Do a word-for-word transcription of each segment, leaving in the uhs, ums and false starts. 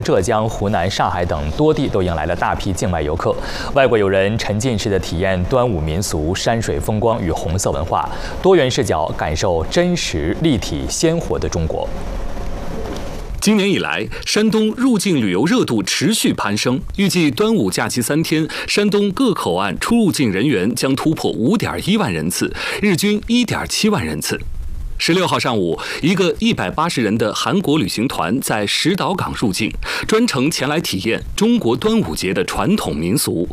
浙江、湖南、上海等多地都迎来了大批境外游客。外国友人沉浸式的体验端午民俗、山水风光与红色文化，多元视角感受真实、立体、鲜活的中国。 今年以来，山东入境旅游热度持续攀升。预计端午假期三天，山东各口岸出入境人员将突破五点一万人次，日均一点七万人次。十六号上午，一个一百八十人的韩国旅行团在石岛港入境，专程前来体验中国端午节的传统民俗。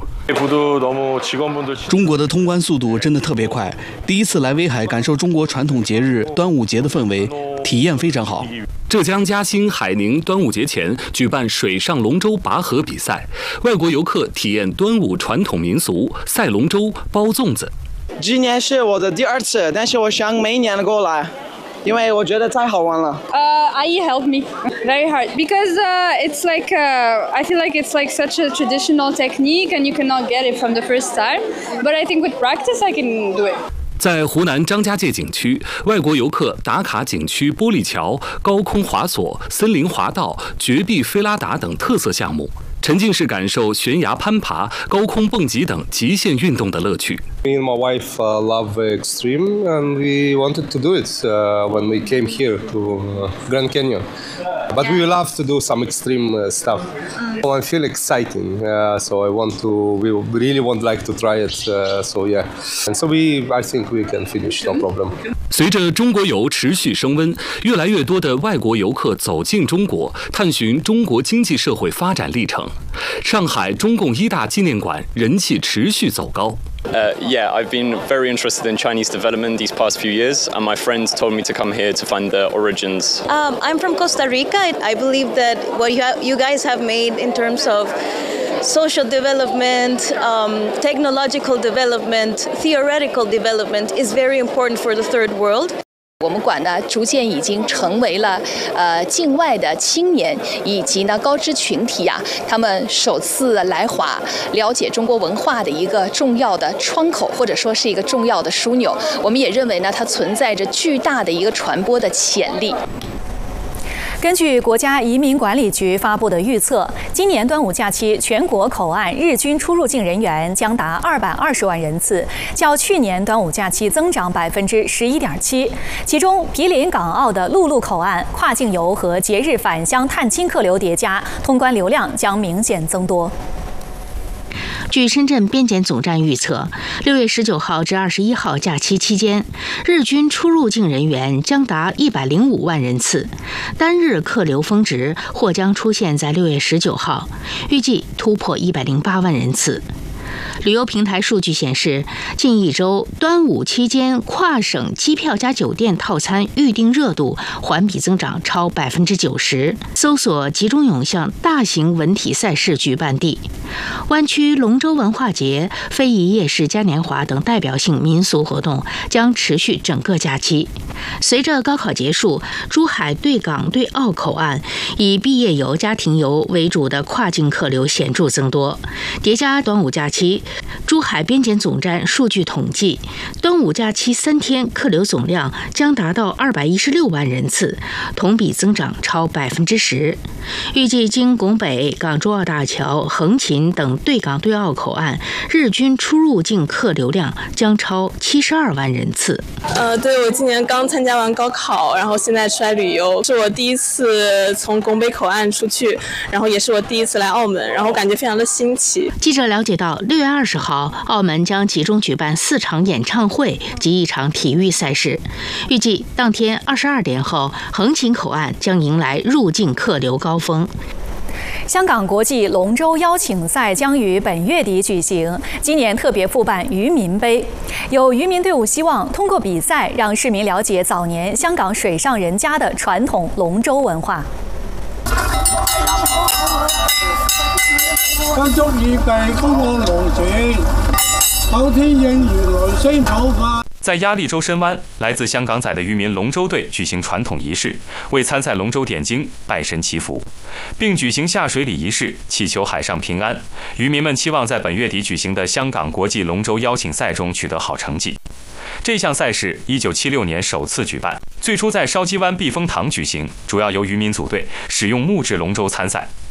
中国的通关速度真的特别快，第一次来威海感受中国传统节日端午节的氛围，体验非常好。 浙江嘉兴、海宁端午节前举办水上龙舟拔河比赛，外国游客体验端午传统民俗，赛龙舟、包粽子。 今年是我的第二次，但是我想每一年过来，因为我觉得太好玩了。 Uh,阿姨 helped me very hard because uh, it's like uh, I feel like it's like such a traditional technique and you cannot get it from the first time. But I think with practice I can do it. 在湖南张家界景区，外国游客打卡景区玻璃桥、高空滑索、森林滑道、绝壁飞拉达等特色项目，沉浸式感受悬崖攀爬、高空蹦极等极限运动的乐趣。 Me and my wife uh, love extreme, and we wanted to do it uh, when we came here to uh, Grand Canyon. But we love to do some extreme uh, stuff. So I feel exciting, uh, so I want to. We really want like to try it. Uh, so yeah, and so we. I think we can finish, no problem. 随着中国游持续升温，越来越多的外国游客走进中国，探寻中国经济社会发展历程。上海中共一大纪念馆人气持续走高。 Uh, yeah, I've been very interested in Chinese development these past few years, and my friends told me to come here to find the origins. Um, I'm from Costa Rica. I believe that what you, have, you guys have made in terms of social development, um, technological development, theoretical development is very important for the third world. 我们馆呢，逐渐已经成为了呃境外的青年以及呢高知群体呀、啊，他们首次来华了解中国文化的一个重要的窗口，或者说是一个重要的枢纽。我们也认为呢，它存在着巨大的一个传播的潜力。 根据国家移民管理局发布的预测，今年端午假期全国口岸日均出入境人员将达二百二十万人次，较去年端午假期增长百分之十一点七。其中，毗邻港澳的陆路口岸跨境游和节日返乡探亲客流叠加，通关流量将明显增多。 据深圳边检总站预测，六月十九号至二十一号假期期间，日均出入境人员将达一百零五万人次，单日客流峰值或将出现在六月十九号，预计突破一百零八万人次。 旅游平台数据显示，近一周端午期间跨省机票加酒店套餐预订热度环比增长超百分之九十，搜索集中涌向大型文体赛事举办地。湾区龙舟文化节、非遗夜市嘉年华等代表性民俗活动将持续整个假期。随着高考结束，珠海对港对澳口岸以毕业游、家庭游为主的跨境客流显著增多，叠加端午假期。 珠海边检总站数据统计，端午假期三天客流总量将达到二百一十六万人次，同比增长超百分之十。预计经拱北、港珠澳大桥、横琴等对港对澳口岸，日均出入境客流量将超七十二万人次。 呃，对，我今年刚参加完高考，然后现在出来旅游，是我第一次从拱北口岸出去，然后也是我第一次来澳门，然后感觉非常的新奇。 记者了解到，六月二十号，澳门将集中举办四场演唱会及一场体育赛事。预计当天二十二点后，横琴口岸将迎来入境客流高峰。 香港国际龙舟邀请赛将于本月底举行，今年特别复办渔民杯。有渔民队伍希望通过比赛让市民了解早年香港水上人家的传统龙舟文化。 跟足預備嗰個龍船，後天應如雷聲普發。 在鸭绿洲深湾，来自香港仔的渔民龙舟队举行传统仪式，为参赛龙舟点睛、拜神祈福，并举行下水礼仪式，祈求海上平安。渔民们期望在本月底举行的香港国际龙舟邀请赛中取得好成绩。这项赛事一九七六年首次举办，最初在筲箕湾避风塘举行，主要由渔民组队，使用木质龙舟参赛。